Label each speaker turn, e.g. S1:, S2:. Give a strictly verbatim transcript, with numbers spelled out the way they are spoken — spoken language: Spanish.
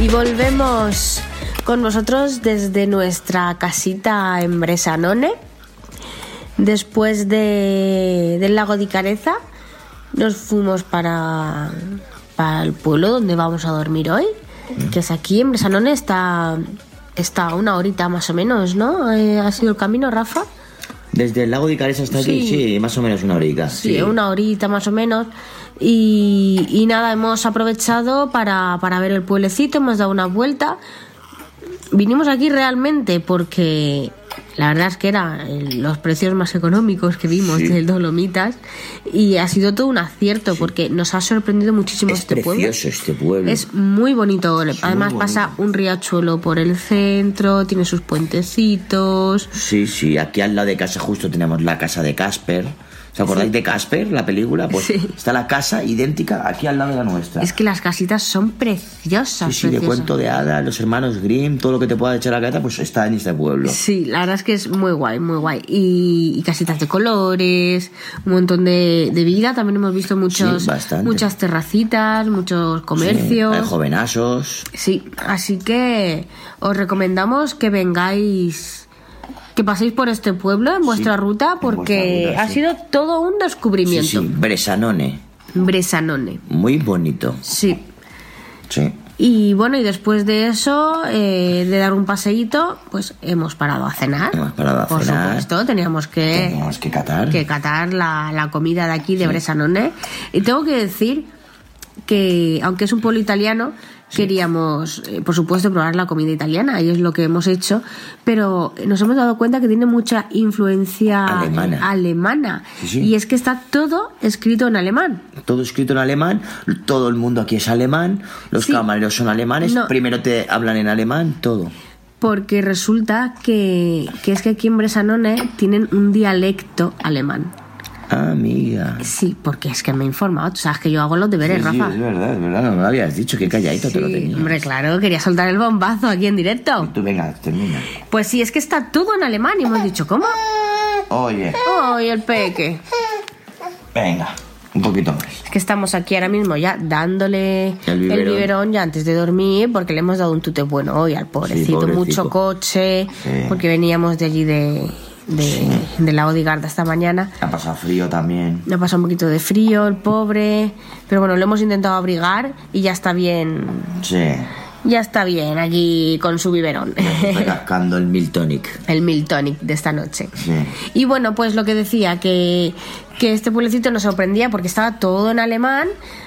S1: Y volvemos con vosotros desde nuestra casita en Bresanone. Después de, del lago de Icareza nos fuimos para, para el pueblo donde vamos a dormir hoy, que es aquí en Bresanone. Está, está a una horita más o menos, ¿no? Eh, ¿Ha sido el camino, Rafa?
S2: Desde el lago de Icareza hasta aquí, sí, sí, más o menos una horita.
S1: Sí,
S2: sí.
S1: una horita más o menos. Y, y nada, hemos aprovechado para, para ver el pueblecito, hemos dado una vuelta. Vinimos aquí realmente porque la verdad es que eran los precios más económicos que vimos, sí, del Dolomitas, y ha sido todo un acierto, sí, porque nos ha sorprendido muchísimo
S2: es
S1: este pueblo.
S2: Es precioso este pueblo.
S1: Es muy bonito. Es Además muy bonito. Pasa un riachuelo por el centro, tiene sus puentecitos.
S2: Sí, sí, aquí al lado de casa justo tenemos la casa de Casper. ¿Os acordáis sí. de Casper, la película? Pues sí. Está la casa idéntica aquí al lado de la nuestra.
S1: Es que las casitas son preciosas.
S2: Sí, sí, preciosas. De cuento de hadas, los hermanos Grimm, todo lo que te pueda echar a la cabeza, pues está en este pueblo.
S1: Sí, la verdad es que es muy guay, muy guay. Y, y casitas de colores, un montón de, de vida. También hemos visto muchos, sí, muchas terracitas, muchos comercios.
S2: Sí, hay jovenazos.
S1: Sí, así que os recomendamos que vengáis... Que paséis por este pueblo en vuestra sí, ruta, porque vuestra ruta, ha sí. sido todo un descubrimiento.
S2: Sí, sí, Bresanone.
S1: Bresanone.
S2: Muy bonito.
S1: Sí.
S2: Sí.
S1: Y bueno, y después de eso, eh, de dar un paseíto, pues hemos parado a cenar.
S2: Hemos parado a
S1: por
S2: cenar.
S1: Por supuesto, teníamos que...
S2: Teníamos que catar.
S1: Que catar la, la comida de aquí, de sí. Bresanone. Y tengo que decir que, aunque es un pueblo italiano... Sí. Queríamos, eh, por supuesto, probar la comida italiana, y es lo que hemos hecho, pero nos hemos dado cuenta que tiene mucha influencia
S2: alemana.
S1: alemana.
S2: Sí, sí.
S1: Y es que está todo escrito en alemán.
S2: Todo escrito en alemán, todo el mundo aquí es alemán, los sí. camareros son alemanes, no. primero te hablan en alemán, todo.
S1: Porque resulta que, que es que aquí en Bresanone tienen un dialecto alemán.
S2: Ah, amiga.
S1: Sí, porque es que me he informado. Tú sabes que yo hago los deberes,
S2: sí, sí,
S1: Rafa.
S2: Es verdad, es verdad. No me lo habías dicho, que calladito
S1: sí,
S2: te lo tenías.
S1: Hombre, claro, quería soltar el bombazo aquí en directo.
S2: Tú venga, termina.
S1: Pues sí, es que está todo en alemán y hemos dicho, ¿cómo?
S2: Oye.
S1: Oye, el peque.
S2: Venga, un poquito más.
S1: Es que estamos aquí ahora mismo ya dándole
S2: el biberón,
S1: el biberón ya antes de dormir, porque le hemos dado un tute bueno hoy al pobrecito. Sí, pobrecito. Mucho coche, sí. porque veníamos de allí de... De, sí. del lago de Garda esta mañana.
S2: Ha pasado frío también.
S1: Ha pasado un poquito de frío el pobre, pero bueno, lo hemos intentado abrigar y ya está bien.
S2: Sí.
S1: Ya está bien aquí con su biberón.
S2: Está cascando el Miltonic.
S1: El Miltonic de esta noche.
S2: Sí.
S1: Y bueno, pues lo que decía, que, que este pueblecito nos sorprendía porque estaba todo en alemán,